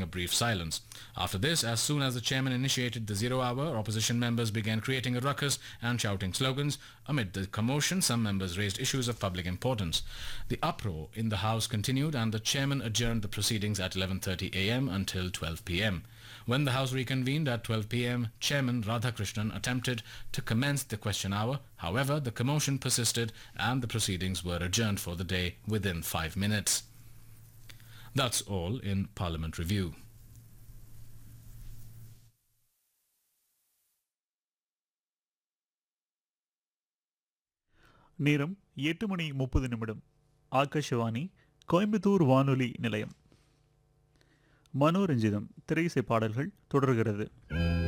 following a brief silence. After this, as soon as the chairman initiated the 0 hour, opposition members began creating a ruckus and shouting slogans. Amid the commotion, some members raised issues of public importance. The uproar in the House continued and the chairman adjourned the proceedings at 11:30 a.m. until 12 p.m. When the House reconvened at 12 p.m., Chairman Radhakrishnan attempted to commence the question hour. However, the commotion persisted and the proceedings were adjourned for the day within 5 minutes. That's all in Parliament Review. நேரம் 8:30 ஆகாஷவாணி கோயம்புத்தூர் வானொலி நிலையம். மனோரஞ்சிதம் திரையிசை பாடல்கள் தொடர்கிறது.